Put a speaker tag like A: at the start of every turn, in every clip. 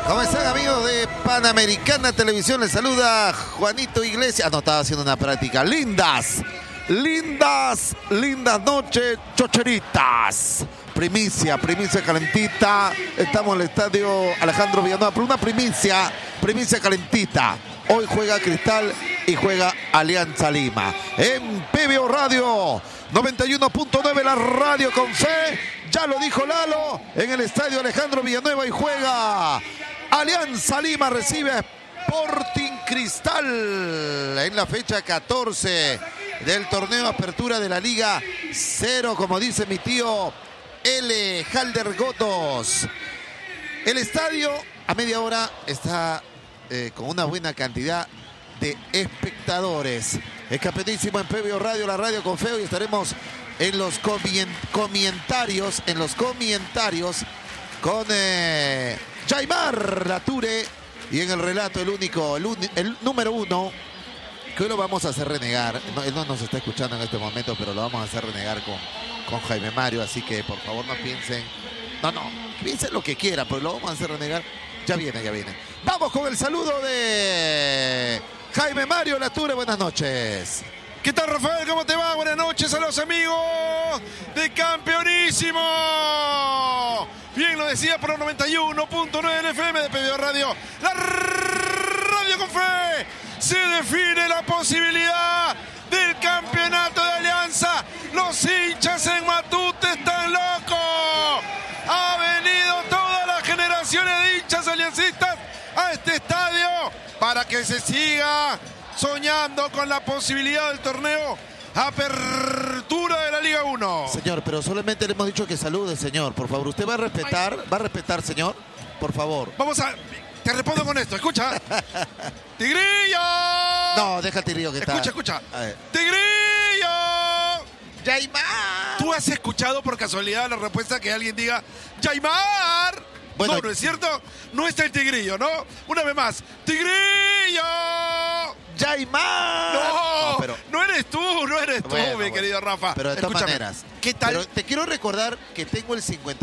A: ¿Cómo están, amigos de Panamericana Televisión? Les saluda Juanito Iglesias. No, estaba haciendo una práctica. Lindas noches, chocheritas. Primicia calentita. Estamos en el estadio Alejandro Villanueva, pero una primicia calentita. Hoy juega Cristal y juega Alianza Lima. En PBO Radio 91.9, la radio con fe. Ya lo dijo Lalo, en el estadio Alejandro Villanueva y juega Alianza Lima, recibe a Sporting Cristal en la fecha 14 del torneo Apertura de la Liga 0, como dice mi tío L. Halder Gotos. El estadio a media hora está con una buena cantidad de espectadores. Es campeonísimo en PBO Radio, la radio con feo, y estaremos en los comentarios con Jaimar Lature, y en el relato el número uno, que hoy lo vamos a hacer renegar. No, él no nos está escuchando en este momento, pero lo vamos a hacer renegar con Jaime Mario, así que por favor no piensen, piensen lo que quieran, pero lo vamos a hacer renegar. Ya viene. Vamos con el saludo de Jaime Mario Lature. Buenas noches.
B: ¿Qué tal, Rafael? ¿Cómo te va? Buenas noches a los amigos de Campeonísimo. Bien lo decía por el 91.9 del FM de PBO Radio. La radio con fe. Se define la posibilidad del campeonato de Alianza. Los hinchas en Matute están locos. Ha venido todas las generaciones de hinchas aliancistas a este estadio para que se siga soñando con la posibilidad del torneo Apertura de la Liga 1.
A: Señor, pero solamente le hemos dicho que salude, señor. Por favor, ¿usted va a respetar, señor? Por favor.
B: Te respondo con esto, escucha. ¡Tigrillo!
A: No, deja el Tigrillo que está.
B: Escucha. ¡Tigrillo!
A: ¡Jaimar!
B: ¿Tú has escuchado por casualidad la respuesta que alguien diga ¡Jaimar! Bueno, ¿no es cierto? No está el Tigrillo, ¿no? Una vez más. ¡Tigrillo!
A: ¡Jaimar!
B: No eres tú, mi querido Rafa.
A: Pero de todas maneras,
B: ¿qué tal?
A: Pero te quiero recordar que tengo el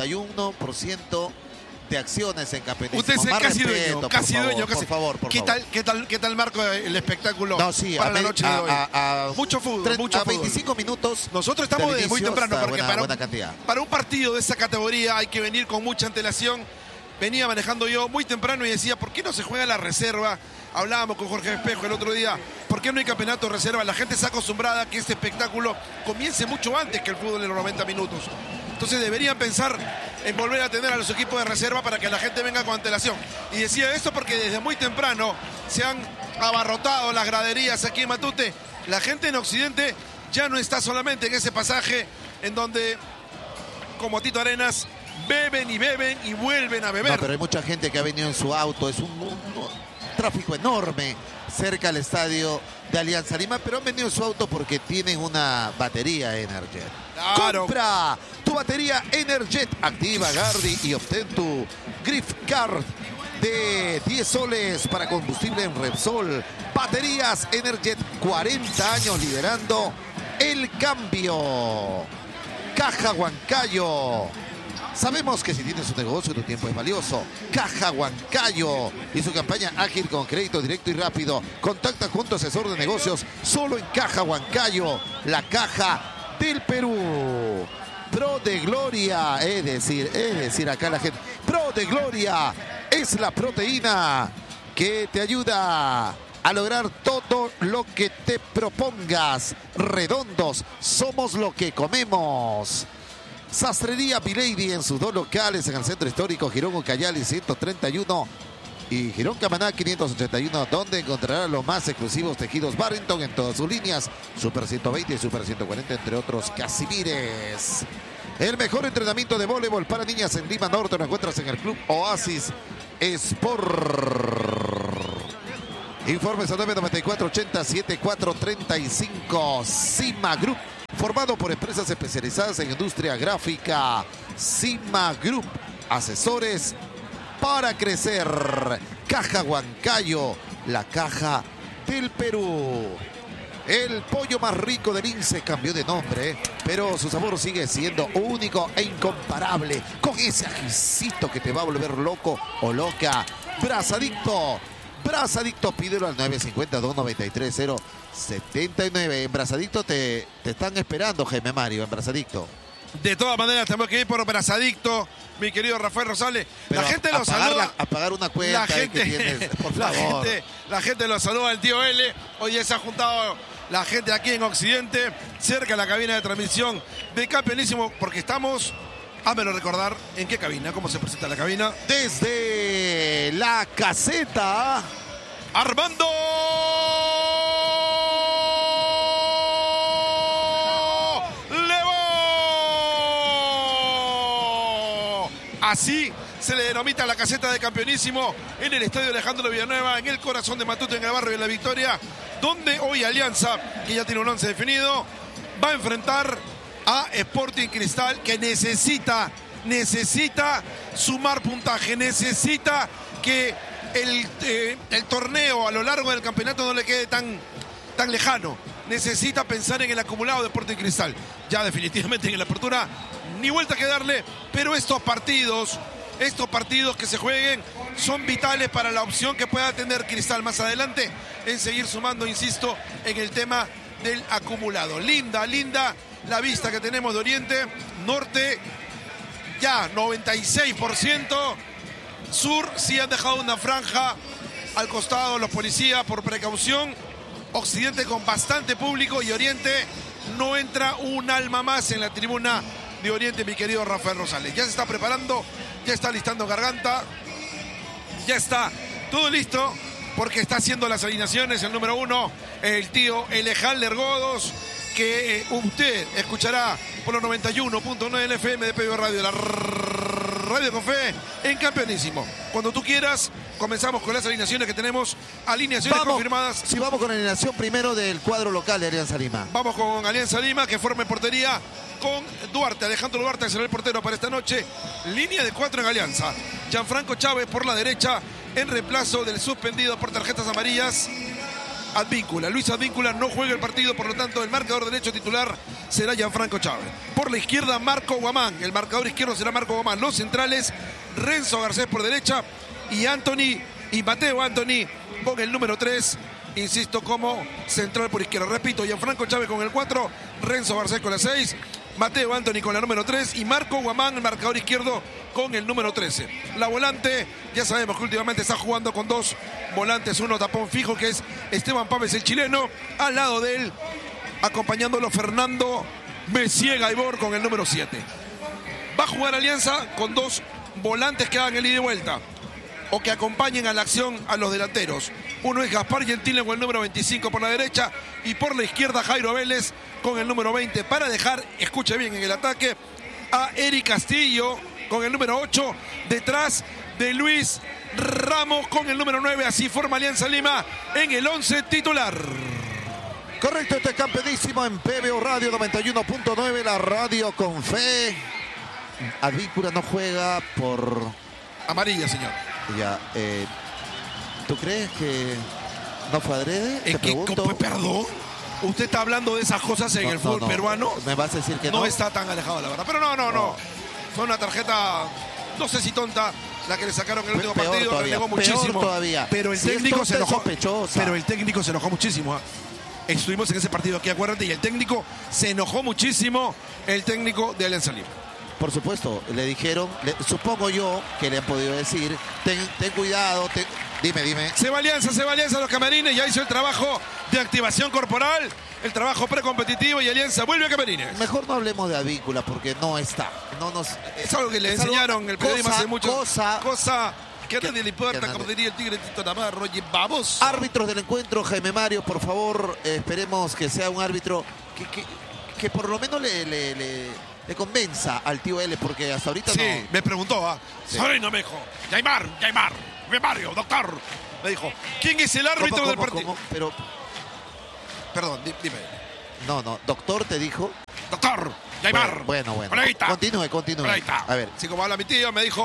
A: 51% de acciones en Campeonísimo.
B: Usted es casi dueño.
A: Por favor.
B: ¿Qué tal marco el espectáculo?
A: No, sí,
B: para la noche de hoy?
A: Mucho fútbol,
B: mucho
A: 25 minutos.
B: Nosotros estamos desde muy temprano, porque
A: buena
B: para un partido de esa categoría hay que venir con mucha antelación. Venía manejando yo muy temprano y decía, ¿por qué no se juega la reserva? Hablábamos con Jorge Espejo el otro día. ¿Por qué no hay campeonato de reserva? La gente está acostumbrada a que este espectáculo comience mucho antes que el fútbol en los 90 minutos. Entonces deberían pensar en volver a tener a los equipos de reserva para que la gente venga con antelación. Y decía esto porque desde muy temprano se han abarrotado las graderías aquí en Matute. La gente en Occidente ya no está solamente en ese pasaje en donde, como Tito Arenas, beben y vuelven a beber.
A: No, pero hay mucha gente que ha venido en su auto. Es un tráfico enorme cerca del estadio de Alianza Lima, pero han venido en su auto porque tienen una batería Energet.
B: Claro.
A: Compra tu batería Energet, activa Gardi y obtén tu gift card de 10 soles para combustible en Repsol. Baterías Energet, 40 años liderando el cambio. Caja Huancayo. Sabemos que si tienes un negocio, tu tiempo es valioso. Caja Huancayo y su campaña ágil con crédito directo y rápido. Contacta con tu asesor de negocios solo en Caja Huancayo, la caja del Perú. Pro de Gloria, es decir acá la gente. Pro de Gloria es la proteína que te ayuda a lograr todo lo que te propongas. Redondos, somos lo que comemos. Sastrería Milady en sus dos locales en el centro histórico Girón Ucayali 131 y Girón Camaná 581, donde encontrará los más exclusivos tejidos Barrington en todas sus líneas, Super 120 y Super 140, entre otros Casimires. El mejor entrenamiento de voleibol para niñas en Lima Norte lo encuentras en el Club Oasis Sport. Informes al 994-80-7435. Cima Group, formado por empresas especializadas en industria gráfica. Cima Group, asesores para crecer. Caja Huancayo, la caja del Perú. El pollo más rico del INSE cambió de nombre, pero pero su sabor sigue siendo único e incomparable, con ese ajicito que te va a volver loco o loca. Brazadicto. Brazadicto, pídelo al 952-93-079. En Brazadicto te están esperando, Jaime Mario, en Brazadicto.
B: De todas maneras, tenemos que ir por Brazadicto, mi querido Rafael Rosales.
A: Pero
B: la gente lo saluda.
A: A pagar una cuenta
B: La gente,
A: que tienes, por favor.
B: La gente lo saluda al tío L. Hoy ya se ha juntado la gente aquí en Occidente, cerca de la cabina de transmisión de Campeonísimo, porque estamos, hámelo recordar, ¿en qué cabina? ¿Cómo se presenta la cabina?
A: Desde la caseta,
B: Armando Levo. Así se le denomina la caseta de Campeonísimo en el estadio Alejandro Villanueva, en el corazón de Matute, en el barrio de La Victoria, donde hoy Alianza, que ya tiene un 11 definido, va a enfrentar a Sporting Cristal, que necesita sumar puntaje, necesita que el torneo a lo largo del campeonato no le quede tan lejano. Necesita pensar en el acumulado de Sporting Cristal. Ya definitivamente en la apertura ni vuelta que darle, pero estos partidos que se jueguen son vitales para la opción que pueda tener Cristal más adelante en seguir sumando, insisto, en el tema del acumulado. Linda la vista que tenemos de Oriente, Norte ya 96%, Sur sí han dejado una franja al costado los policías por precaución, Occidente con bastante público y Oriente no entra un alma más en la tribuna de Oriente, mi querido Rafael Rosales. Ya se está preparando, ya está listando garganta, ya está todo listo, porque está haciendo las alineaciones el número 1, el tío Elejalder Godos, que usted escuchará por los 91.9 del FM de PBO Radio, la Radio con Fe en Campeonísimo. Cuando tú quieras, comenzamos con las alineaciones que tenemos, alineaciones confirmadas.
A: Si vamos con la alineación primero del cuadro local de Alianza Lima.
B: Vamos con Alianza Lima, que forma en portería con Duarte, Alejandro Duarte, que será el portero para esta noche. Línea de 4 en Alianza. Gianfranco Chávez por la derecha, en reemplazo del suspendido por tarjetas amarillas, Advíncula. Luis Advíncula no juega el partido, por lo tanto el marcador derecho titular será Gianfranco Chávez. Por la izquierda, Marco Guamán. El marcador izquierdo será Marco Guamán. Los centrales, Renzo Garcés por derecha y Mateo Anthony con el número 3, insisto, como central por izquierda. Repito, Gianfranco Chávez con el 4, Renzo Garcés con la 6, Mateo Anthony con la número 3 y Marco Guamán, el marcador izquierdo, con el número 13. La volante, ya sabemos que últimamente está jugando con 2 volantes, uno tapón fijo, que es Esteban Páez, el chileno. Al lado de él, acompañándolo, Fernando Messier Gaibor con el número 7. Va a jugar Alianza con 2 volantes que hagan el ida y vuelta o que acompañen a la acción a los delanteros. Uno es Gaspar Gentile con el número 25 por la derecha y por la izquierda Jairo Vélez con el número 20 para dejar, escuche bien, en el ataque a Eric Castillo con el número 8 detrás de Luis Ramos con el número 9. Así forma Alianza Lima en el 11 titular.
A: Correcto, este es Campeonísimo en PBO Radio 91.9, la radio con fe. Advíncula no juega por
B: amarilla, señor.
A: Ya, ¿tú crees que no fue adrede? Te pregunto.
B: Perdón. ¿Usted está hablando de esas cosas en el fútbol peruano?
A: ¿Me vas a decir que no?
B: No está tan alejado, la verdad. Pero no. Fue una tarjeta, no sé si tonta, la que le sacaron el último partido. Renegó muchísimo.
A: Todavía.
B: Pero el técnico se enojó.
A: Sospechosa.
B: Pero el técnico se enojó muchísimo. Estuvimos en ese partido aquí, acuérdate, y el técnico se enojó muchísimo, el técnico de Alianza Lima.
A: Por supuesto, le dijeron, supongo yo que le han podido decir, ten cuidado, dime.
B: Se va Alianza los camarines, ya hizo el trabajo de activación corporal, el trabajo precompetitivo y Alianza vuelve a camarines.
A: Mejor no hablemos de Advíncula porque no está.
B: Es algo que le enseñaron el periodismo hace mucho.
A: Cosa
B: que a nadie le importa, como diría el tigre Tito Navarro. Oye, vamos.
A: Árbitros del encuentro, Jaime Mario, por favor, esperemos que sea un árbitro que por lo menos le convenza al tío L, porque hasta ahorita no.
B: Sí, me preguntó, Soy no me dijo, Jaimar, Mario, doctor. Me dijo, ¿quién es el árbitro del partido?
A: ¿Cómo? Pero...
B: Perdón, dime.
A: No, doctor te dijo.
B: Doctor, Jaimar.
A: Bueno.
B: Coleguita.
A: Continúe.
B: Coleguita.
A: A ver.
B: Así como habla mi tío, me dijo,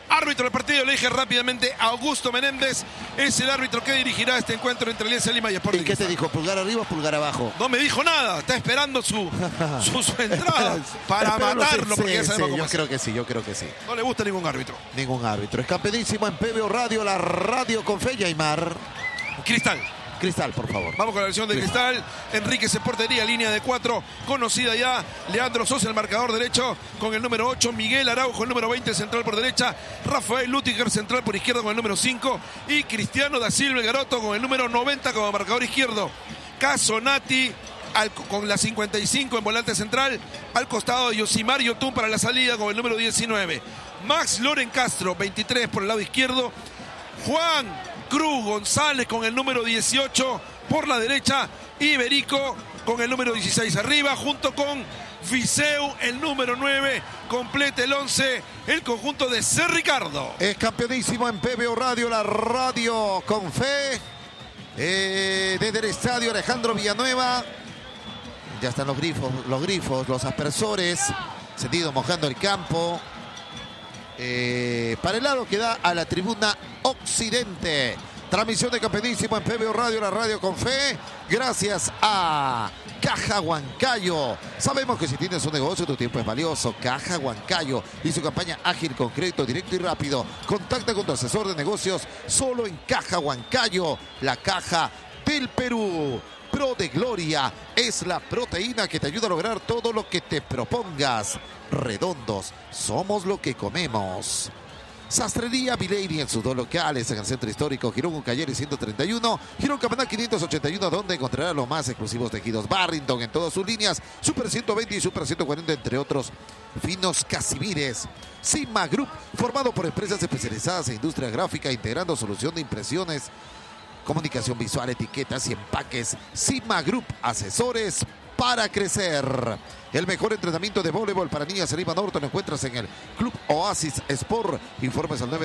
B: Árbitro del partido, le dije rápidamente, Augusto Menéndez es el árbitro que dirigirá este encuentro entre Alianza Lima y Sporting
A: ¿Y qué te
B: Cristal.
A: dijo? ¿Pulgar arriba o pulgar abajo?
B: No me dijo nada, está esperando su entrada para matarlo, porque ya sabemos cómo
A: yo
B: es.
A: creo que sí.
B: No le gusta ningún árbitro.
A: Ningún árbitro. Es campeonísimo en PBO Radio, la radio con fe y Aymar.
B: Cristal.
A: Cristal, por favor.
B: Vamos con la versión de Cristal. Enrique se portería, línea de 4, conocida ya. Leandro Sosa, el marcador derecho, con el número 8. Miguel Araujo, el número 20, central por derecha. Rafael Lutiger, central por izquierda, con el número 5. Y Cristiano da Silva Garoto, con el número 90, como marcador izquierdo. Casonati, con la 55 en volante central. Al costado de Yosimar Yotun para la salida, con el número 19. Max Loren Castro, 23, por el lado izquierdo. Juan Cruz González con el número 18 por la derecha. Iberico con el número 16 arriba, junto con Viseu, el número 9. Completa el 11 el conjunto de C. Ricardo.
A: Es campeonísimo en PBO Radio, la radio con fe. Desde el estadio Alejandro Villanueva. Ya están los grifos, los aspersores. Sentido mojando el campo. Para el lado que da a la tribuna occidente. Transmisión de campeonísimo en PBO Radio, la radio con fe. Gracias a Caja Huancayo. Sabemos que si tienes un negocio, tu tiempo es valioso. Caja Huancayo y su campaña ágil, con crédito directo y rápido. Contacta con tu asesor de negocios solo en Caja Huancayo, la caja del Perú. Pro de Gloria es la proteína que te ayuda a lograr todo lo que te propongas. Redondos, somos lo que comemos. Sastrería Vileiri en sus dos locales en el centro histórico Girón Ucayeri 131, Girón Camaná 581, donde encontrará los más exclusivos tejidos Barrington en todas sus líneas, Super 120 y Super 140, entre otros finos casimires. Sigma Group, formado por empresas especializadas en industria gráfica, integrando solución de impresiones, comunicación visual, etiquetas y empaques. Sigma Group, asesores para crecer. El mejor entrenamiento de voleibol para niñas en Lima Norte lo encuentras en el Club Oasis Sport. Informes al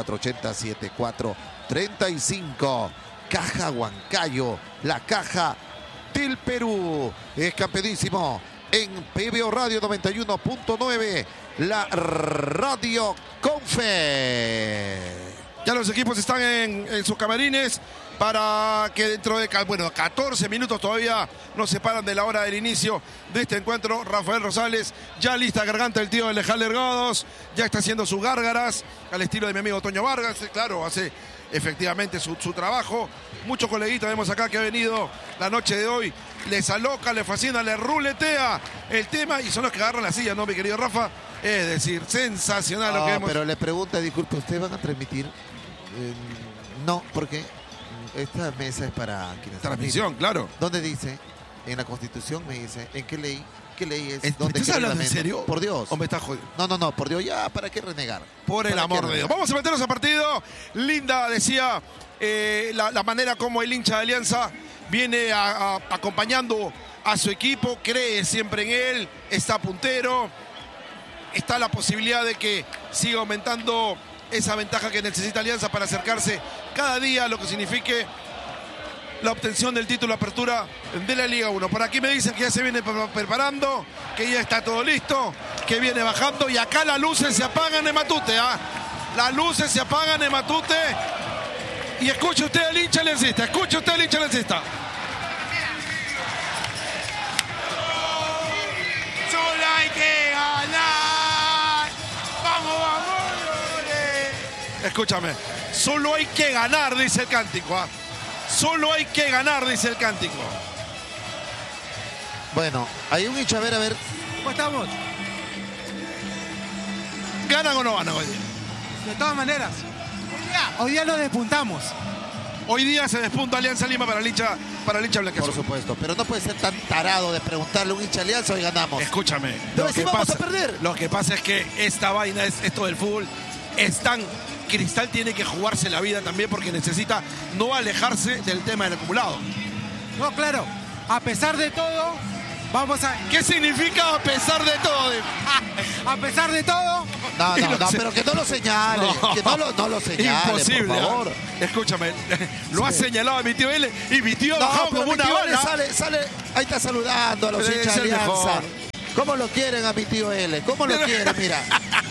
A: 994-80-74-35. Caja Huancayo, la caja del Perú. Es campeonísimo en PBO Radio 91.9, la radio con fe.
B: Ya los equipos están en sus camarines para que dentro de 14 minutos todavía nos separan de la hora del inicio de este encuentro. Rafael Rosales, ya lista garganta el tío de Lejal Delgados, ya está haciendo sus gárgaras al estilo de mi amigo Toño Vargas. Claro, hace efectivamente su trabajo. Muchos coleguitas vemos acá que ha venido la noche de hoy, les aloca, les fascina, les ruletea el tema y son los que agarran la silla, ¿no, mi querido Rafa? Es decir, sensacional lo que vemos.
A: Pero le pregunta, disculpe, ¿ustedes van a transmitir? No, porque esta mesa es para quienes
B: transmisión, claro.
A: ¿Dónde dice? En la Constitución me dice. ¿En qué ley? ¿Qué ley es?
B: ¿Me estás hablando en serio?
A: Por Dios.
B: ¿O me estás jodiendo?
A: No, por Dios, ya, ¿para qué renegar?
B: Por el amor de Dios. Vamos a meternos a partido. Linda, decía, la manera como el hincha de Alianza viene acompañando a su equipo, cree siempre en él, está puntero, está la posibilidad de que siga aumentando esa ventaja que necesita Alianza para acercarse cada día a lo que signifique la obtención del título de apertura de la Liga 1. Por aquí me dicen que ya se viene preparando, que ya está todo listo, que viene bajando y acá las luces se apagan en Matute. Las luces se apagan en Matute y escuche usted al hincha aliancista, escuche usted al hincha aliancista.
C: Solo hay que ganar. Vamos.
B: Escúchame, solo hay que ganar, dice el cántico. Solo hay que ganar, dice el cántico.
A: Bueno, hay un hincha, a ver.
C: ¿Cómo estamos?
B: ¿Ganan o no ganan hoy?
C: De todas maneras. Hoy día lo despuntamos.
B: Hoy día se despunta Alianza Lima para el hincha blanqueazul.
A: Por supuesto, pero no puede ser tan tarado de preguntarle a un hincha Alianza hoy ganamos.
B: Escúchame.
A: No, si vamos a perder.
B: Lo que pasa es que esta vaina, esto del fútbol, es tan... Cristal tiene que jugarse la vida también porque necesita no alejarse del tema del acumulado.
C: No, claro. A pesar de todo, vamos a...
B: ¿Qué significa a pesar de todo?
C: A pesar de todo...
A: No, pero que no lo señale. No. Que no lo señale,
B: imposible,
A: por favor.
B: Escúchame, lo ha señalado a mi tío L y mi tío ha bajado como una bala.
A: Sale, ahí está saludando a los hinchas de Alianza. ¿Cómo lo quieren a mi tío L? ¿Cómo lo quieren? Mira.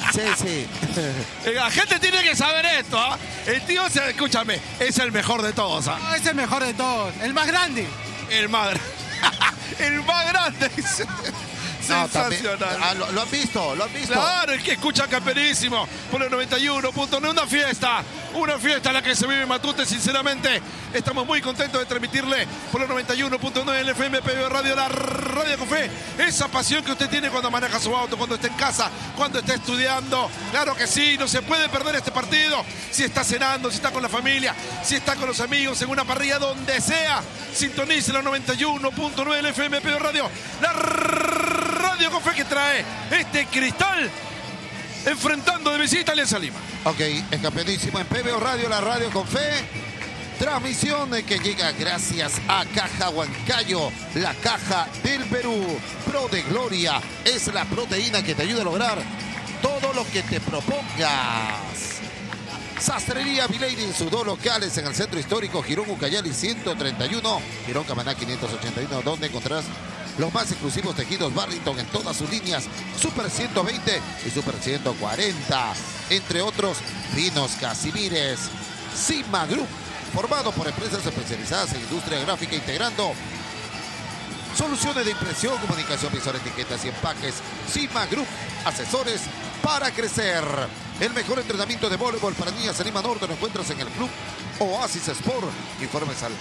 A: Sí.
B: La gente tiene que saber esto, ¿ah? El tío, escúchame, es el mejor de todos, ¿ah?
C: No, es el mejor de todos, el más grande.
B: El más grande. Sensacional.
A: También, lo han visto.
B: Claro, es que escucha campeonísimo por el 91.9, una fiesta en la que se vive Matute, sinceramente. Estamos muy contentos de transmitirle por el 91.9 el FM PBO Radio, la radio con fe. Esa pasión que usted tiene cuando maneja su auto, cuando está en casa, cuando está estudiando. Claro que sí, no se puede perder este partido. Si está cenando, si está con la familia, si está con los amigos, en una parrilla, donde sea. Sintonice el 91.9 el FM PBO Radio, la radio con fe que trae este Cristal enfrentando de visita a Alianza Lima.
A: Ok, es campeonísimo en PBO Radio, la radio con fe. Transmisión que llega gracias a Caja Huancayo, la caja del Perú. Pro de Gloria es la proteína que te ayuda a lograr todo lo que te propongas. Sastrería Milady en sus 2 locales en el centro histórico Girón Ucayali 131, Girón Camaná 581, donde encontrarás los más exclusivos tejidos Burlington en todas sus líneas, Super 120 y Super 140, entre otros finos Casimires. Sigma Group, formado por empresas especializadas en industria gráfica, integrando soluciones de impresión, comunicación visual, etiquetas y empaques. Sigma Group, asesores para crecer. El mejor entrenamiento de voleibol para niñas en Lima Norte lo encuentras en el Club Oasis Sport. Informes al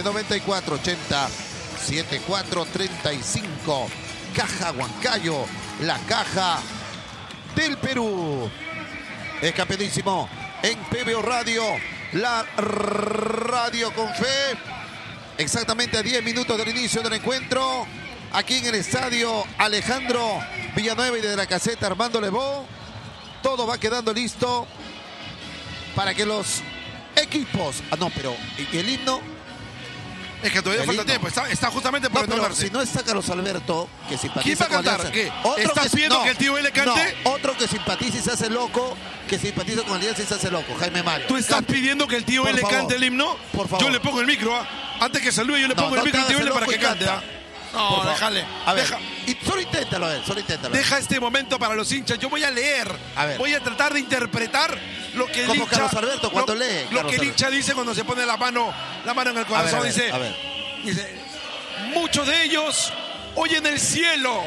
A: 994-80-7435. Caja Huancayo, la caja del Perú. Es campeonísimo en PBO Radio, la radio con fe. Exactamente a 10 minutos del inicio del encuentro. Aquí en el estadio Alejandro Villanueva y de la caseta Armando Lebó. Todo va quedando listo para que los equipos... Ah, no, pero ¿y el himno?
B: Es que todavía falta tiempo. Está justamente por entonarse.
A: Si no está Carlos Alberto, que
B: ¿Quién
A: simpatiza
B: va a cantar? ¿Qué? ¿Estás pidiendo que el tío L cante?
A: No, otro que simpatiza y se hace loco, que simpatiza con Alianza y se hace loco. Jaime Mario.
B: ¿Tú estás pidiendo que el tío L cante el himno?
A: Por favor.
B: Yo le pongo el micro, ¿ah? Antes que salude, yo le pongo el micro al tío L para que cante, ¿ah? No, déjale.
A: A ver, y solo inténtalo.
B: Deja este momento para los hinchas. Yo voy a leer. Voy a tratar de interpretar lo que el
A: como
B: hincha...
A: Carlos Alberto cuando lee.
B: Lo que el hincha dice cuando se pone la mano en el corazón. Dice, muchos de ellos hoy en el cielo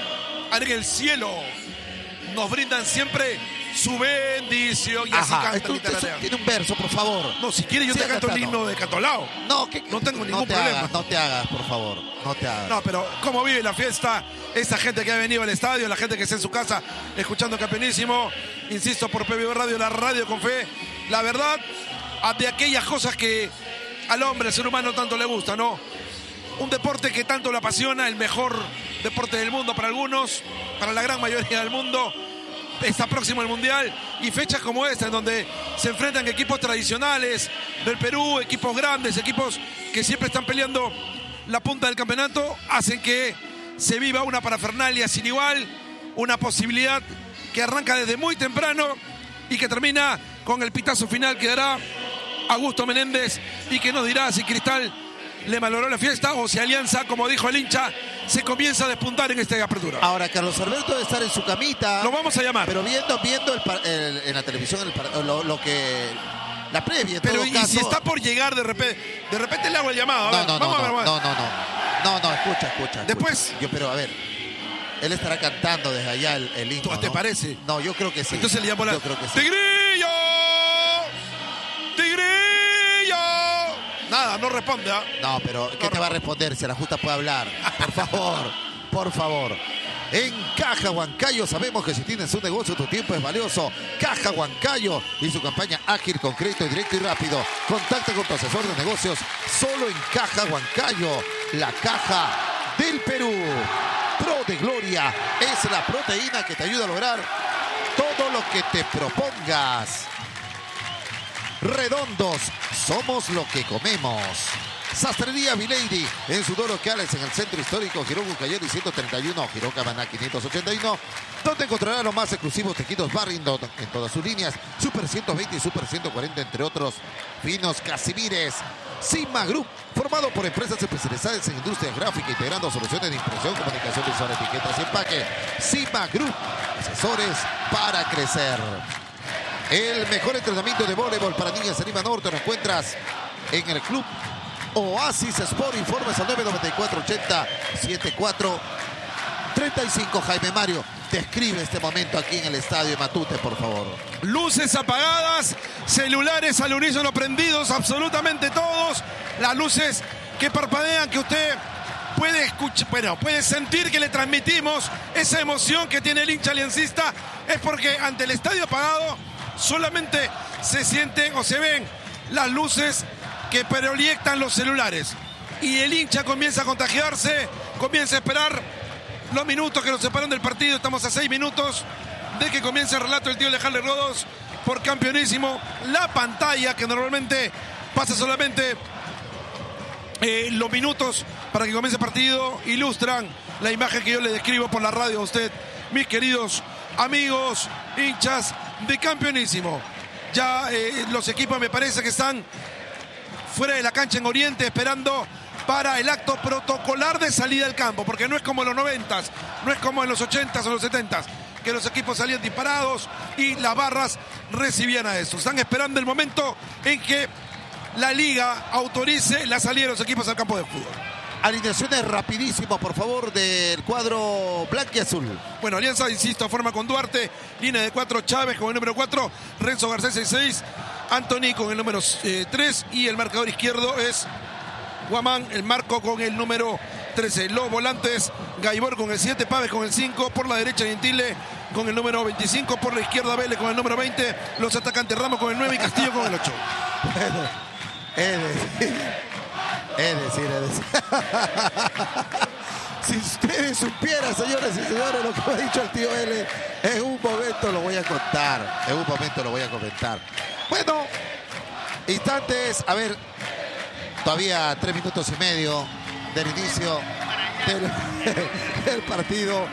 B: nos brindan siempre su bendición. Y así canta.
A: Tiene un verso, por favor.
B: No, si quieres yo te canto el himno de Catolao.
A: No
B: tengo ningún problema.
A: No te hagas, por favor. No te hagas.
B: No, pero cómo vive la fiesta esa gente que ha venido al estadio, la gente que está en su casa escuchando campeonísimo. Insisto, por PBO Radio, la radio con fe. La verdad, de aquellas cosas que al hombre, al ser humano, tanto le gusta, ¿no? Un deporte que tanto le apasiona, el mejor deporte del mundo para algunos, para la gran mayoría del mundo. Está próximo el Mundial y fechas como esta en donde se enfrentan equipos tradicionales del Perú, equipos grandes, equipos que siempre están peleando la punta del campeonato, hacen que se viva una parafernalia sin igual, una posibilidad que arranca desde muy temprano y que termina con el pitazo final que dará Augusto Menéndez y que nos dirá si Cristal le malogró la fiesta o si Alianza, como dijo el hincha, se comienza a despuntar en esta apertura.
A: Ahora, Carlos Alberto debe estar en su camita.
B: Lo vamos a llamar.
A: Pero viendo en la televisión lo que... La previa, en
B: pero
A: todo
B: y
A: caso...
B: si está por llegar de repente le hago el llamado.
A: No, escucha.
B: Después...
A: Pero a ver, él estará cantando desde allá el himno,
B: ¿Te parece?
A: No, yo creo que sí.
B: Entonces le llamo
A: Yo creo que sí.
B: ¡Tigrillo! Nada, no responde, ¿ah?
A: No, pero ¿qué te va a responder si la justa puede hablar? Por favor. En Caja Huancayo sabemos que si tienes un negocio tu tiempo es valioso. Caja Huancayo y su campaña ágil, con crédito directo y rápido. Contacta con tu asesor de negocios solo en Caja Huancayo, la caja del Perú. Pro de Gloria es la proteína que te ayuda a lograr todo lo que te propongas. Redondos, somos lo que comemos. Sastrería Milady en sus 2 locales en el centro histórico Girón Ucayali 131, Girón Camaná 581, donde encontrará los más exclusivos tejidos Burlington en todas sus líneas, Super 120 y Super 140, entre otros finos Casimires. Sigma Group, formado por empresas especializadas en industria gráfica, integrando soluciones de impresión, comunicación visual, etiquetas y empaque. Sigma Group, asesores para crecer. El mejor entrenamiento de voleibol para niñas en Lima Norte lo encuentras en el Club Oasis Sport. Informes al 994-80-7435. Jaime Mario, describe este momento aquí en el estadio Matute, por favor.
B: Luces apagadas, celulares al unísono prendidos, absolutamente todos. Las luces que parpadean, que usted puede escuchar, bueno, puede sentir que le transmitimos esa emoción que tiene el hincha aliancista. Es porque ante el estadio apagado solamente se sienten o se ven las luces que proyectan los celulares. Y el hincha comienza a contagiarse, comienza a esperar los minutos que nos separan del partido. Estamos a 6 minutos de que comience el relato del tío Alejandro Rodos por Campeonísimo. La pantalla, que normalmente pasa solamente los minutos para que comience el partido, ilustran la imagen que yo le describo por la radio a usted, mis queridos amigos, hinchas de Campeonísimo. Ya los equipos me parece que están fuera de la cancha en Oriente, esperando para el acto protocolar de salida del campo, porque no es como en los 90s, no es como en los 80s o los 70s, que los equipos salían disparados y las barras recibían a eso. Están esperando el momento en que la liga autorice la salida de los equipos al campo de fútbol.
A: Alineaciones rapidísimo, por favor, del cuadro blanquiazul.
B: Bueno, Alianza, insisto, forma con Duarte, línea de 4, Chávez con el número 4, Renzo Garcés 6, Anthony con el número 3 y el marcador izquierdo es Guamán, el marco con el número 13. Los volantes, Gaibor con el 7, Paves con el 5, por la derecha Gentile con el número 25, por la izquierda Vélez con el número 20, los atacantes Ramos con el 9 y Castillo con el 8.
A: Es decir. Si ustedes supieran, señores y señores, lo que ha dicho el tío L, en un momento lo voy a contar, en un momento lo voy a comentar. Bueno, instantes, a ver, todavía 3 minutos y medio del inicio del partido.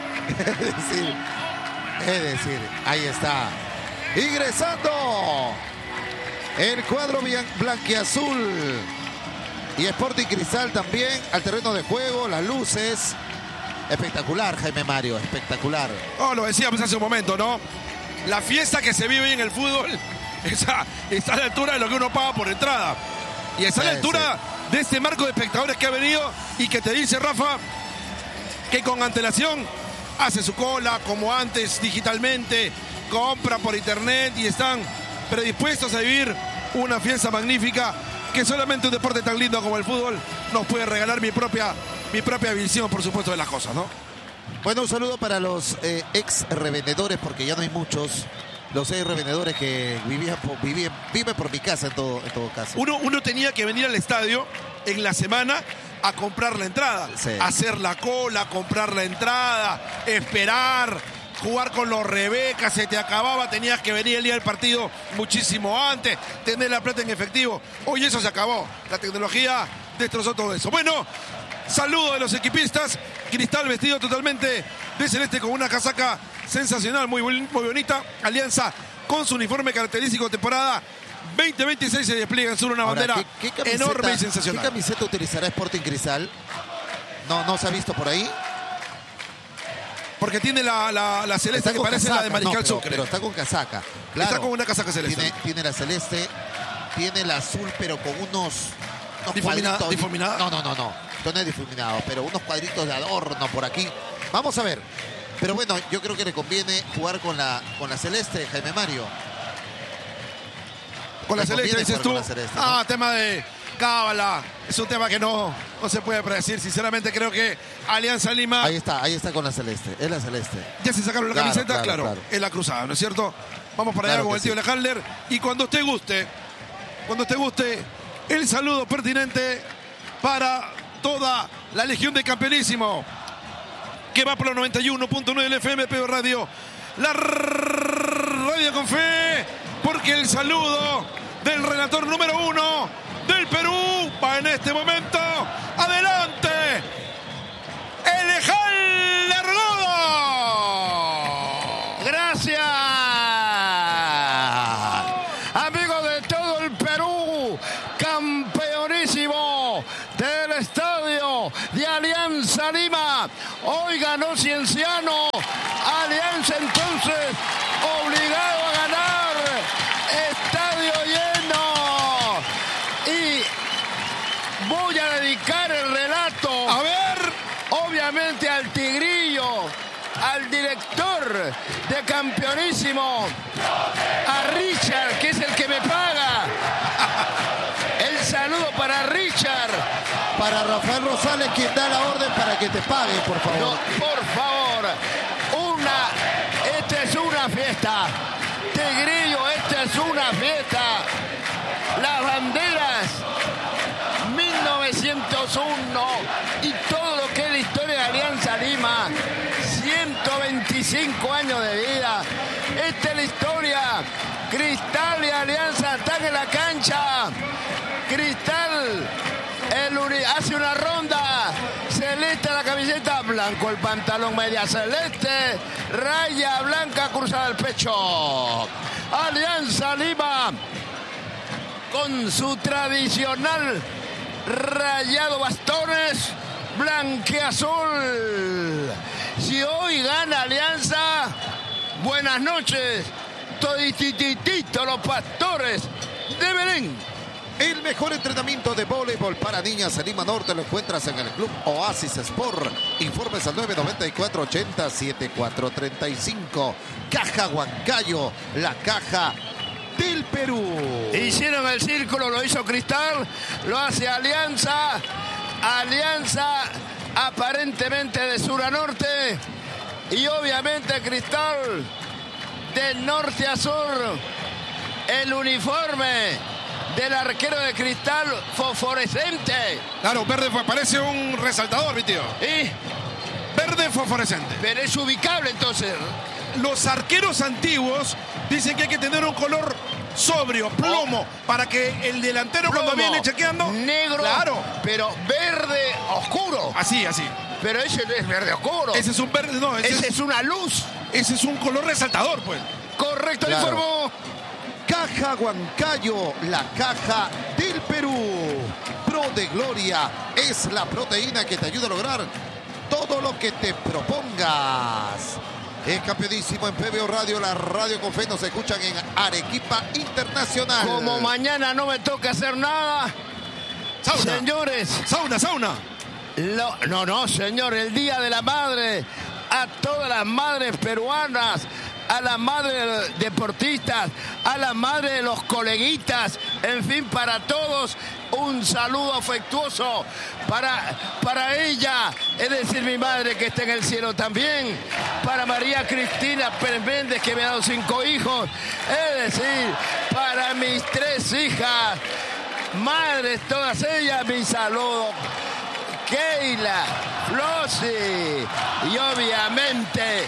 A: Es decir, ahí está, ingresando el cuadro blanquiazul y Sporting Cristal también al terreno de juego, las luces. Espectacular, Jaime Mario, espectacular.
B: Oh, lo decíamos hace un momento, ¿no? La fiesta que se vive hoy en el fútbol está a la altura de lo que uno paga por entrada. Y está a la altura de este marco de espectadores que ha venido y que te dice, Rafa, que con antelación hace su cola como antes digitalmente, compra por internet y están predispuestos a vivir una fiesta magnífica que solamente un deporte tan lindo como el fútbol nos puede regalar. Mi propia visión, por supuesto, de las cosas, ¿no?
A: Bueno, un saludo para los ex revendedores, porque ya no hay muchos. Los ex revendedores que viven por mi casa en todo caso.
B: Uno tenía que venir al estadio en la semana a comprar la entrada,
A: sí,
B: hacer la cola, comprar la entrada, esperar, jugar con los Rebecas, se te acababa, tenías que venir el día del partido muchísimo antes, tener la plata en efectivo. Hoy eso se acabó, la tecnología destrozó todo eso. Bueno, saludo de los equipistas, Cristal vestido totalmente de celeste con una casaca sensacional, muy bonita. Alianza con su uniforme característico de temporada 2026 se despliega en sur una bandera enorme y sensacional.
A: ¿Qué camiseta utilizará Sporting Cristal? No se ha visto por ahí.
B: Porque tiene la celeste que parece casaca, la de Mariscal Sucre.
A: Pero está con casaca. Claro,
B: está con una casaca celeste.
A: Tiene la celeste, tiene el azul, pero con unos
B: cuadritos. ¿Difuminada?
A: No. Esto no es difuminado, pero unos cuadritos de adorno por aquí. Vamos a ver. Pero bueno, yo creo que le conviene jugar con la celeste, Jaime Mario.
B: Con la celeste, dices tú.
A: ¿No?
B: Tema de cábala. Es un tema que no se puede predecir. Sinceramente creo que Alianza Lima...
A: Ahí está con la celeste. Es la celeste.
B: Ya se sacaron la camiseta, claro. Es la cruzada, ¿no es cierto? Vamos para allá con el tío Alejandro. Y cuando usted guste, el saludo pertinente para toda la legión de Campeonísimo, que va por los 91.9 del FM PO Radio. La radio con fe, porque el saludo del relator número 1 del Perú va en este momento. ¡Adelante! ¡Alejandro Rodos!
D: ¡Gracias! Amigos de todo el Perú, Campeonísimo del estadio de Alianza Lima. Hoy ganó Cienciano. Alianza entonces obligado a ganar. Estadio lleno. Y voy a dedicar el relato.
B: A ver.
D: Obviamente al Tigrillo, al director de Campeonísimo, a Richard, que es el que me paga. El saludo para Richard.
A: Para Rafael Rosales, quien da la orden para que te pague, por favor.
D: No, por favor. Esta es una fiesta. Tigrillo, esta es una fiesta. Las banderas 1901 y todo lo que es la historia de Alianza Lima. 125 años de vida. Esta es la historia. Cristal y Alianza están en la cancha. Cristal hace una ronda. Celeste la camiseta, blanco el pantalón, media celeste, raya blanca cruzada al pecho. Alianza Lima con su tradicional rayado bastones blanqueazul. Si hoy gana Alianza, buenas noches, todititito los pastores de Belén.
A: El mejor entrenamiento de voleibol para niñas en Lima Norte lo encuentras en el Club Oasis Sport. Informes al 994-80-7435. Caja Huancayo, la caja del Perú.
D: Hicieron el círculo, lo hizo Cristal, lo hace Alianza. Alianza aparentemente de sur a norte. Y obviamente Cristal de norte a sur. El uniforme del arquero de Cristal fosforescente.
B: Claro, verde parece un resaltador, mi tío.
D: ¿Y?
B: Verde fosforescente.
D: Pero es ubicable entonces.
B: Los arqueros antiguos dicen que hay que tener un color sobrio, plomo, para que el delantero
D: Plomo,
B: cuando viene chequeando...
D: negro,
B: claro,
D: pero verde oscuro.
B: Así.
D: Pero ese no es verde oscuro.
B: Ese es un verde, no,
D: ese es una luz.
B: Ese es un color resaltador, pues.
D: Correcto,
A: Claro.
D: le informó.
A: Caja Huancayo, la caja del Perú. Pro de Gloria es la proteína que te ayuda a lograr todo lo que te propongas. Es campeonísimo en PBO Radio, la radio con fe. Nos escuchan en Arequipa Internacional.
D: Como mañana no me toca hacer nada,
B: Sauna.
D: señores.
B: Sauna.
D: No, señor, el Día de la Madre, a todas las madres peruanas, a las madres deportistas, a las madres de los coleguitas, en fin, para todos, un saludo afectuoso para ella, es decir, mi madre que está en el cielo también, para María Cristina Pérez Méndez, que me ha dado 5 hijos, es decir, para mis 3 hijas, madres todas ellas, mi saludo. Keila, Flossi y obviamente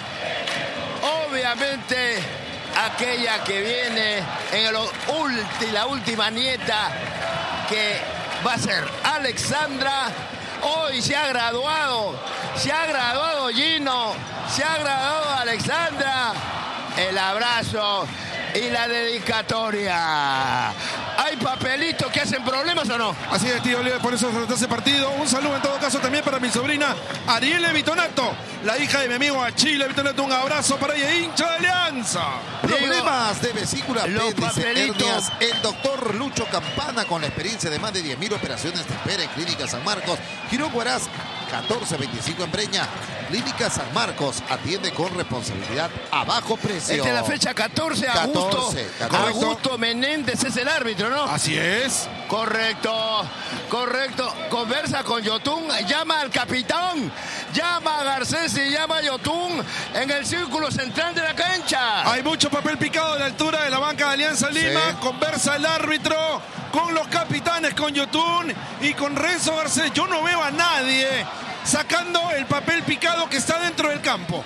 D: aquella que viene en la última nieta, que va a ser Alexandra. Hoy se ha graduado Gino, se ha graduado Alexandra. El abrazo y la dedicatoria. ¿Hay papelitos que hacen problemas o no?
B: Así es, tío Oliver, por eso se trató ese partido. Un saludo en todo caso también para mi sobrina Ariele Vitonato, la hija de mi amigo Achille Vitonato. Un abrazo para ella, hincha de Alianza.
A: Problemas de vesícula,
D: los
A: apéndice,
D: papelitos.
A: hernias. El doctor Lucho Campana, con la experiencia de más de 10.000 operaciones, te espera en Clínica San Marcos. Girón Huaraz, 1425 en Breña. Clínica San Marcos atiende con responsabilidad a bajo precio.
D: Esta es la fecha 14, Augusto.
A: 14.
D: Augusto Menéndez es el árbitro, ¿no?
B: Así es.
D: Correcto. Conversa con Yotun, llama al capitán, llama a Garcés y llama a Yotun en el círculo central de la cancha.
B: Hay mucho papel picado a la altura de la banca de Alianza Lima.
A: Sí.
B: Conversa el árbitro con los capitanes, con Yotun y con Renzo Garcés. Yo no veo a nadie sacando el papel picado que está dentro del campo.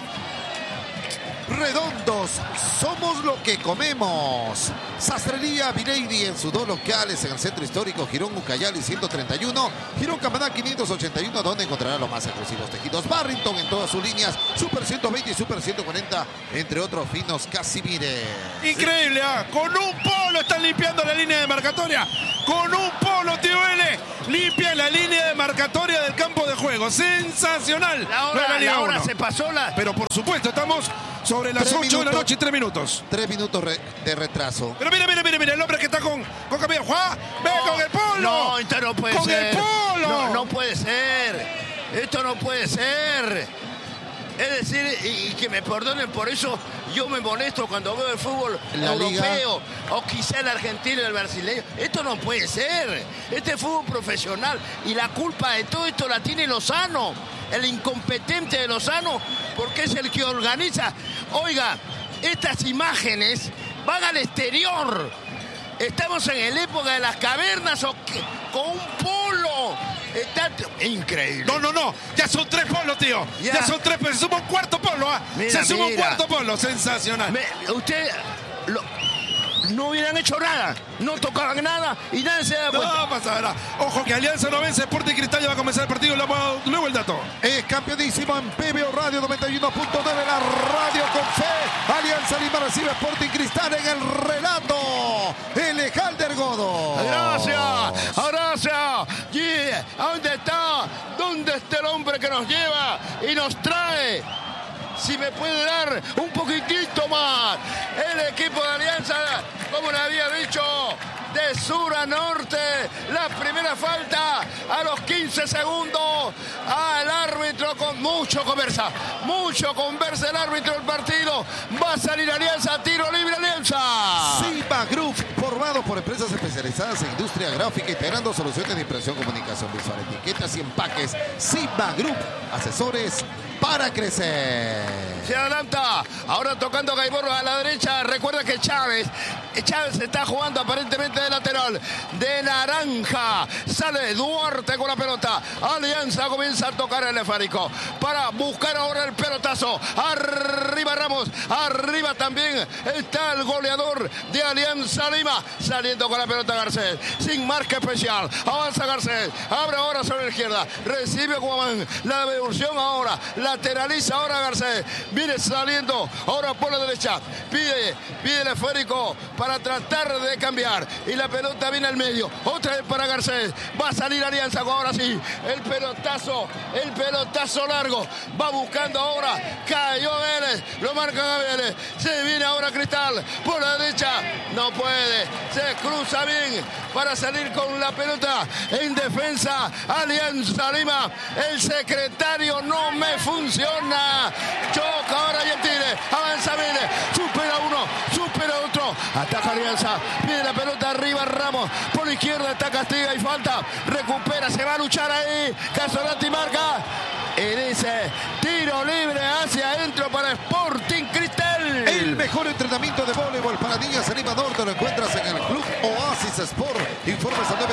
A: Redondos, somos lo que comemos. Sastrería Vilady en sus 2 locales en el centro histórico Girón Ucayali 131, Girón Camaná 581, donde encontrará los más exclusivos tejidos Barrington en todas sus líneas, Super 120 y Super 140, entre otros finos Casimire.
B: Increíble, con un polo están limpiando la línea de marcatoria. con un polo, tío L. Limpia la línea de marcatoria del campo de juego. Sensacional.
D: La hora se pasó.
B: Pero por supuesto, estamos sobre las 8 de la noche y 3 minutos.
A: 3 minutos de retraso.
B: Pero mira, el hombre que está con camino. ¡Juan! ¡Ve con el polo!
D: No, esto no puede ser.
B: ¡Con el polo!
D: No puede ser. Esto no puede ser. Es decir, y que me perdonen por eso, yo me molesto cuando veo el fútbol europeo, o quizá el argentino y el brasileño. Esto no puede ser. Este es fútbol profesional y la culpa de todo esto la tiene Lozano, el incompetente de Lozano, porque es el que organiza. Oiga, estas imágenes van al exterior. Estamos en la época de las cavernas con un polo. Está increíble.
B: No. Ya son 3 polos, tío. Ya son 3, pero se suma un cuarto polo. Se suma un cuarto polo. Sensacional.
D: Usted no hubieran hecho nada. No tocaban nada y nadie se da cuenta.
B: No pasa nada. Ojo que Alianza no vence. Sporting Cristal ya va a comenzar el partido. Luego el dato.
A: Es campeonísimo en PBO Radio 91.9, la radio con fe. Alianza Lima recibe Sporting Cristal en el relato. Elejalder Godo.
D: Gracias. Yeah. ¿Dónde está el hombre que nos lleva y nos trae? Si me puede dar un poquitito más. El equipo de Alianza, como le había dicho, de sur a norte. La primera falta a los 15 segundos. El árbitro con mucho conversa el árbitro del partido. Va a salir Alianza, tiro libre Alianza.
A: Cima Group, formado por empresas especializadas en industria gráfica, integrando soluciones de impresión, comunicación visual, etiquetas y empaques. Cima Group, asesores para crecer.
D: Se adelanta, ahora tocando Gaibor a la derecha. Recuerda que Chávez está jugando aparentemente de lateral, de naranja. Sale Duarte con la pelota. Alianza comienza a tocar el esférico para buscar ahora el pelotazo. Arriba Ramos, arriba también está el goleador de Alianza Lima, saliendo con la pelota Garcés, sin marca especial. Avanza Garcés, abre ahora sobre la izquierda, recibe Guamán, la devolución ahora, lateraliza ahora Garcés. Viene saliendo ahora por la derecha. Pide el esférico para tratar de cambiar. Y la pelota viene al medio. Otra vez para Garcés. Va a salir Alianza ahora sí. El pelotazo largo. Va buscando ahora. Cayó Vélez. Lo marca Vélez. Se viene ahora Cristal por la derecha. No puede. Se cruza bien para salir con la pelota en defensa. Alianza Lima. El secretario no me funciona. Choca ahora y el tire. Avanza Vélez. Supera uno. Supera otro. Ataca Alianza. Pide la pelota arriba Ramos. Por la izquierda está Castiga y falta. Recupera. Se va a luchar ahí. Casolati marca. En ese tiro libre hacia adentro para Sporting Cristal.
A: El mejor entrenamiento de voleibol para niñas en Lima Norte lo encuentras en el Club Oasis Sport. Informes al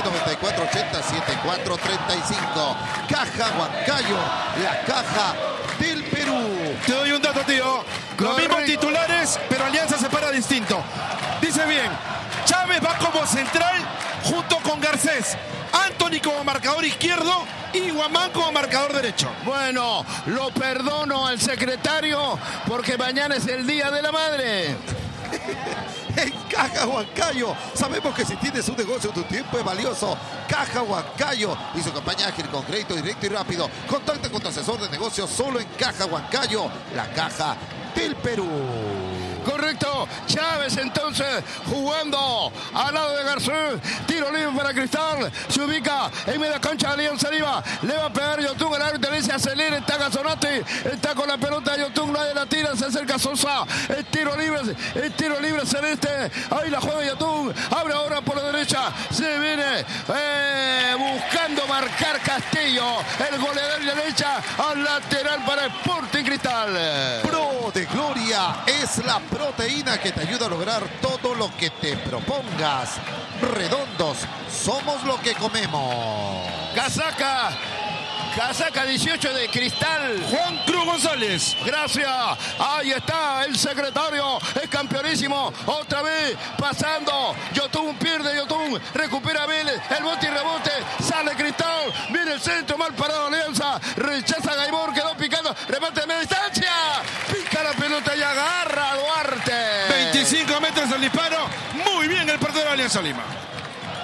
A: 994-80-7435. Caja Huancayo, la caja del Perú.
B: Te doy un dato, tío. Los mismos titulares, pero Alianza se para distinto. Dice bien, Chávez va como central junto con Garcés. Anthony como marcador izquierdo y Guamán como marcador derecho.
D: Bueno, lo perdono al secretario porque mañana es el Día de la Madre.
A: En Caja Huancayo, sabemos que si tienes un negocio, tu tiempo es valioso. Caja Huancayo y su campaña ágil con crédito directo y rápido. Contacta con tu asesor de negocios solo en Caja Huancayo, la caja del Perú.
D: Correcto, Chávez entonces jugando al lado de Garcés, tiro libre para Cristal, se ubica en media cancha de Alianza Lima, le va a pegar Yotun, el árbitro le dice acelera, está Gazzonati, está con la pelota Yotun, nadie la tira, se acerca Sosa, el tiro libre celeste, ahí la juega Yotun, abre ahora por la derecha, se viene buscando marcar Castillo, el goleador de derecha, al lateral para Sporting Cristal.
A: Pro de Gloria es la proteína que te ayuda a lograr todo lo que te propongas. Redondos, somos lo que comemos.
D: Casaca 18 de Cristal.
B: Juan Cruz González.
D: Gracias. Ahí está el secretario. Es campeonísimo. Otra vez pasando. Yotun pierde. Yotun recupera Vélez. El bote y rebote. Sale Cristal. Viene el centro. Mal parado Alianza. Rechaza Gaibor. Quedó picando. Remate de media distancia. Pica la pelota y agarra a Duarte.
B: 25 metros del disparo. Muy bien el partido de Alianza Lima.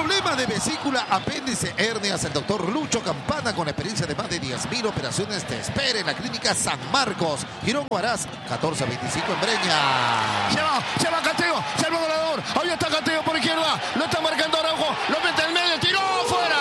A: Problema de vesícula, apéndice, hernias. El doctor Lucho Campana, con experiencia de más de 10.000 operaciones, te espera en la clínica San Marcos. Girón Huaraz, 1425 en Breña.
D: Se va Castillo, se va el goleador. Ahí está Castillo por izquierda. Lo está marcando Araujo. Lo mete en medio, tiró fuera.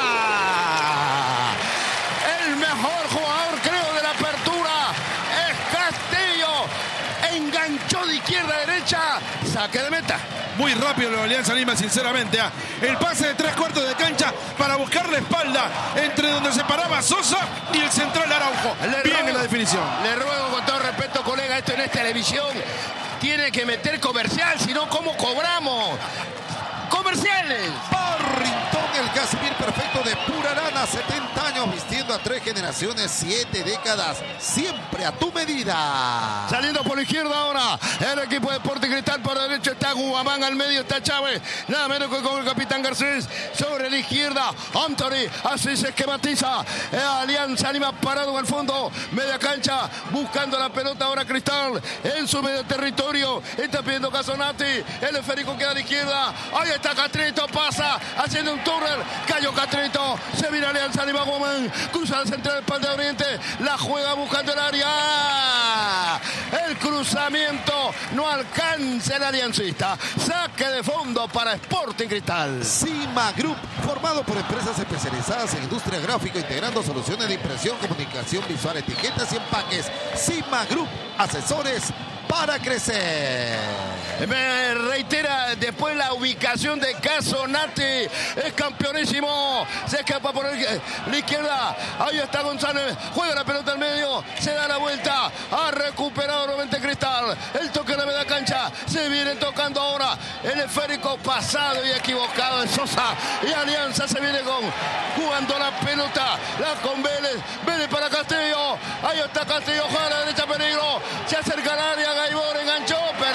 D: El mejor jugador, creo, de la apertura es Castillo. Enganchó de izquierda a derecha. Saque de meta.
B: Muy rápido la Alianza Lima, sinceramente. El pase de 3/4 de cancha para buscar la espalda entre donde se paraba Sosa y el central Araujo. Bien en la definición.
D: Le ruego con todo respeto, colega, esto no es televisión. Tiene que meter comercial, si no, ¿cómo cobramos? ¡Comerciales!
A: Barrington, el Casimir perfecto de pura lana, 70 años vistiendo a 3 generaciones, 7 décadas, siempre a tu medida.
D: Saliendo por la izquierda ahora, el equipo de Sporting Cristal. Por derecho está Guamán, al medio está Chávez, nada menos que con el capitán Garcés. Sobre la izquierda, Anthony, así se esquematiza. Alianza Lima parado al fondo, media cancha, buscando la pelota ahora Cristal, en su medio territorio, está pidiendo Casonati, el esférico queda a la izquierda, ahí está Castrito, pasa, haciendo un túnel, cayó Castrito, se viene Alianza Lima, Guamán, cruza la central del Pan de Oriente, la juega buscando el área, el cruzamiento no alcanza el aliancista, saque de fondo para Sporting Cristal.
A: Cima Group, formado por empresas especializadas en industria gráfica, integrando soluciones de impresión, comunicación visual, etiquetas y empaques. Cima Group, asesores para crecer.
D: Me reitera después la ubicación de Casonati, es campeonísimo, se escapa por la izquierda, ahí está González, juega la pelota al medio, se da la vuelta, ha recuperado nuevamente Cristal, el toque de la media cancha, se viene tocando ahora el esférico pasado y equivocado de Sosa, y Alianza se viene jugando la pelota, la con Vélez para Castillo, ahí está Castillo, juega a la derecha, peligro, se acerca al área, Gaibor enganchó,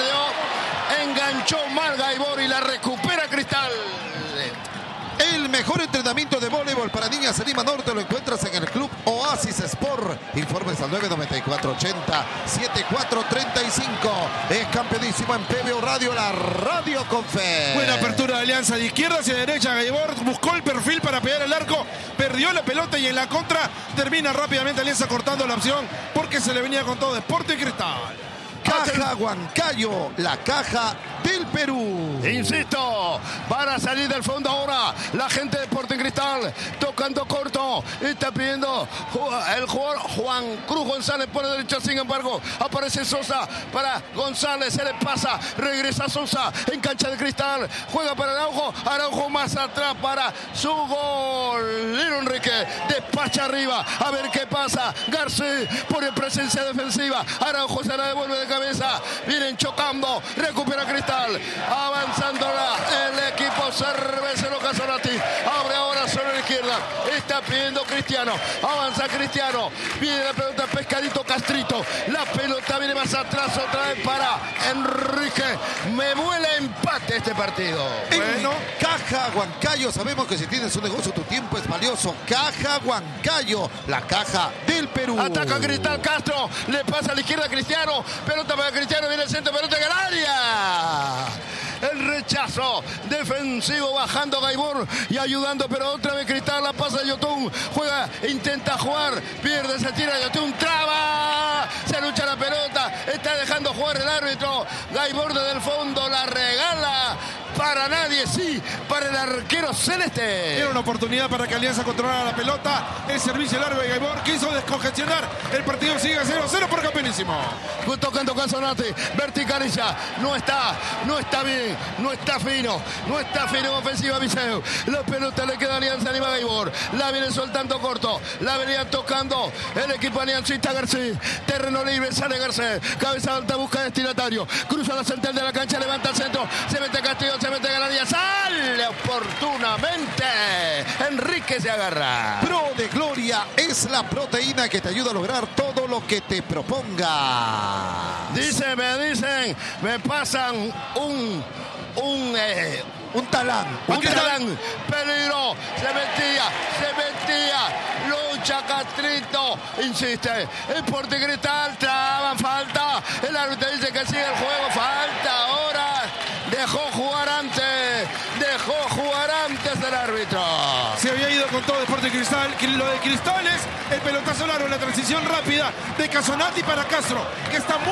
D: enganchó mal Gaibor y la recupera Cristal.
A: El mejor entrenamiento de voleibol para niñas en Lima Norte lo encuentras en el Club Oasis Sport. Informes al 994-80-7435. Es campeonísimo en PBO Radio, la radio con fe.
B: Buena apertura de Alianza, de izquierda hacia derecha. Gaibor buscó el perfil para pegar el arco, perdió la pelota y en la contra termina rápidamente Alianza cortando la opción porque se le venía con todo Sporting Cristal.
A: Caja Huancayo, la caja del Perú.
D: Insisto, para salir del fondo ahora, la gente de Sporting Cristal tocando corto, está pidiendo el jugador Juan Cruz González por la derecha, sin embargo, aparece Sosa para González, se le pasa, regresa Sosa en cancha de Cristal, juega para Araujo más atrás para su gol. Lino Enrique despacha arriba, a ver qué pasa. Garcés pone presencia defensiva, Araujo se la devuelve de cabeza, vienen chocando, recupera Cristal, avanzando el equipo cervecero Casonati, abre ahora sobre la izquierda, está pidiendo Cristiano, avanza Cristiano, viene la pelota Pescadito Castrito, la pelota viene más atrás otra vez para Enrique, me vuela empate este partido.
A: Bueno, Caja Huancayo, sabemos que si tienes un negocio tu tiempo es valioso. Caja Huancayo, la caja del Perú.
D: Ataca Cristal Castro, le pasa a la izquierda a Cristiano, pelota para Cristiano, viene el centro, pelota en el área. El rechazo defensivo bajando Gaibor y ayudando, pero otra vez Cristal la pasa a Yotun, juega, intenta jugar, pierde, se tira Yotun, traba, se lucha la pelota, está dejando jugar el árbitro, Gaibor desde el fondo la regala. Para nadie, sí, para el arquero celeste.
B: Era una oportunidad para que Alianza controlara la pelota. El servicio largo de Gaibor quiso descongestionar. El partido sigue 0-0 por campeonísimo.
D: Tocando Casonati, verticaliza, no está bien, no está fino en ofensiva Viseu. La pelota le queda a Alianza Lima Gaibor, la viene soltando corto, la venía tocando el equipo aliancista Garcés, terreno libre, sale Garcés, cabeza alta, busca destinatario, cruza la central de la cancha, levanta el centro, se mete Castillo, se mete Ganadia, sale oportunamente, Enrique se agarra.
A: Pro de Gloria es la proteína que te ayuda a lograr todo lo que te proponga.
D: Me pasan un talán, peligro, se metía, lucha Castrito, insiste, el Sporting Cristal, traba, falta, el árbitro dice que sigue el juego, falta ahora, dejó jugar antes el árbitro. Castro.
B: Se había ido con todo Deportes Cristal. Lo de Cristal es el pelotazo largo, la transición rápida de Casonati para Castro, que está muy